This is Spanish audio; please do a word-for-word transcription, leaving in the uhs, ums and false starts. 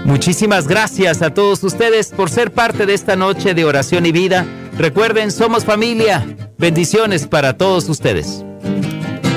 Muchísimas gracias a todos ustedes por ser parte de esta noche de oración y vida. Recuerden, somos familia. Bendiciones para todos ustedes.